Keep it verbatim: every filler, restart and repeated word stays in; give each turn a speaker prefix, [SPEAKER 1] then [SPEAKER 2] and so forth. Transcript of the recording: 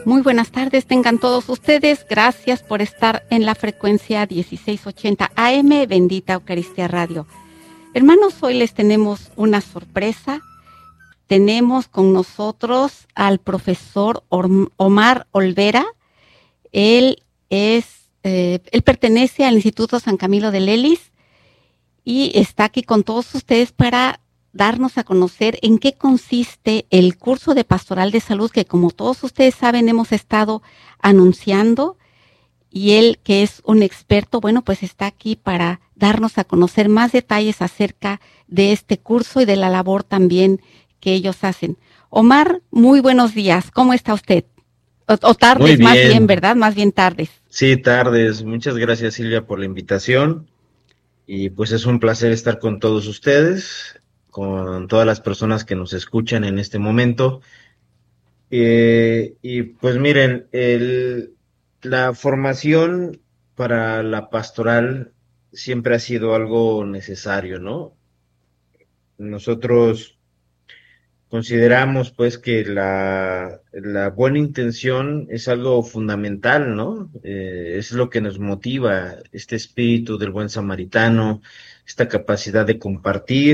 [SPEAKER 1] Muy buenas tardes, tengan todos ustedes. Gracias por estar en la frecuencia dieciséis ochenta A M, Bendita Eucaristía Radio. Hermanos, hoy les tenemos una sorpresa. Tenemos con nosotros al profesor Omar Olvera. Él es, eh, él pertenece al Instituto San Camilo de Lelis y está aquí con todos ustedes para darnos a conocer en qué consiste el curso de Pastoral de Salud que, como todos ustedes saben, hemos estado anunciando, y él, que es un experto, bueno, pues está aquí para darnos a conocer más detalles acerca de este curso y de la labor también que ellos hacen. Omar, muy buenos días. ¿Cómo está usted? O, o tardes, más bien, ¿verdad? Más bien tardes.
[SPEAKER 2] Sí, tardes. Muchas gracias, Silvia, por la invitación. Y pues es un placer estar con todos ustedes, con todas las personas que nos escuchan en este momento. Eh, y pues miren, el, la formación para la pastoral siempre ha sido algo necesario, ¿no? Nosotros consideramos pues que la, la buena intención es algo fundamental, ¿no? Eh, es lo que nos motiva, este espíritu del buen samaritano, esta capacidad de compartir